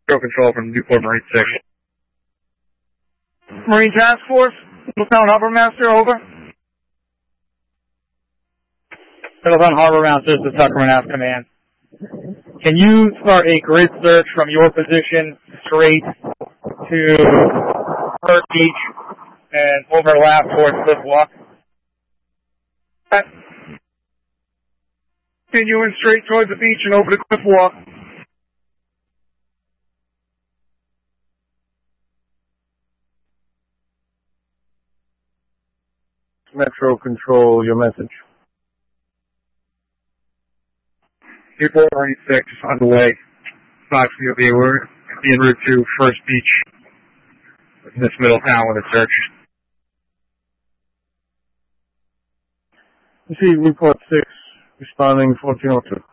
Metro Control from Newport Marine 6. Marine Task Force, Middletown Harbor Master, over. Middletown Harbor Master, this is Tuckerman Ave Command. Can you start a grid search from your position straight to First Beach and overlap towards Cliff Walk? Continuing straight towards the beach and over to Cliff Walk. Metro Control, your message. Newport Marine 6 on the way. Fox VOB, we're en route to First Beach in this middle town with a search. You see, report 6, responding 1402.